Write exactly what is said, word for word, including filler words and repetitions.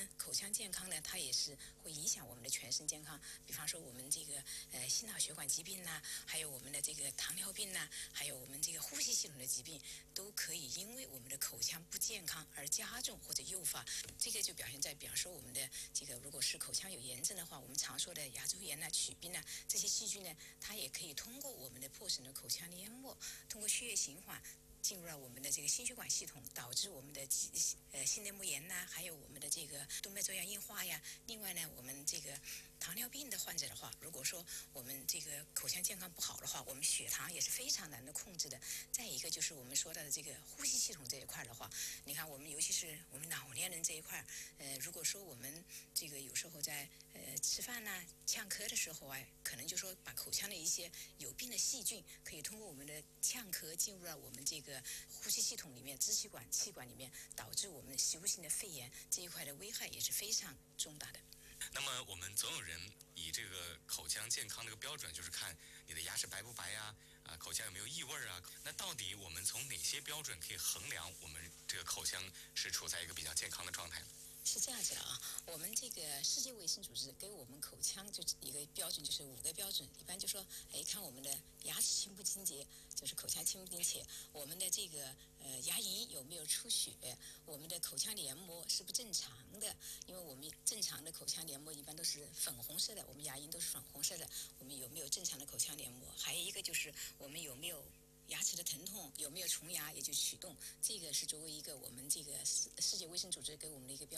们口腔健康呢，它也是会影响我们的全身健康。比方说我们这个呃心脑血管疾病呐，还有我们的这个糖尿病呐，还有我们这个呼吸系统的疾病，都可以因为我们的口腔不健康而加重或者诱发。这个就表现在，比方说我们的这个如果是口腔有炎症的话，我们常说的牙周炎呐、龋病呐，这些细菌呢，它也可以通过我们的破损的口腔黏膜，通过血液循环进入了我们的这个心血管系统，导致我们的呃心黏膜炎呐，还有我们的这个动脉粥样硬化呀。另外呢，我们这个糖尿病的患者的话，如果说我们这个口腔健康不好的话，我们血糖也是非常难的控制的。再一个就是我们说到的这个呼吸系统这一块的话，你看我们尤其是我们老年人这一块，呃，如果说我们这个有时候在呃吃饭呐、呛咳的时候啊，可能就说把口腔的一些有病的细菌，可以通过我们的呛咳进入了我们这个呼吸系统里面、支气管、气管里面，导致我们吸入性的肺炎这一块的危害也是非常重大的。 那么我们总有人以这个口腔健康这个标准，就是看你的牙齿白不白呀、啊，啊，口腔有没有异味啊？那到底我们从哪些标准可以衡量我们这个口腔是处在一个比较健康的状态呢？ 是这样子的啊，我们这个世界卫生组织给我们口腔就一个标准，就是五个标准。一般就说，哎，看我们的牙齿清不清洁，就是口腔清不清洁；我们的这个呃牙龈有没有出血，我们的口腔黏膜是不正常的。因为我们正常的口腔黏膜一般都是粉红色的，我们牙龈都是粉红色的。我们有没有正常的口腔黏膜？还有一个就是我们有没有牙齿的疼痛，有没有虫牙，也就是龋洞，这个是作为一个我们这个世世界卫生组织给我们的一个标